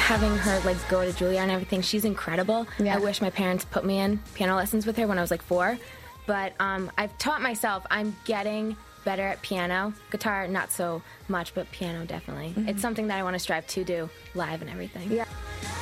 having her like go to Juilliard and everything, she's incredible. Yeah. I wish my parents put me in piano lessons with her when I was like 4. But I've taught myself. I'm getting better at piano. Guitar, not so much, but piano definitely. It's something that I want to strive to do live and everything. Yeah.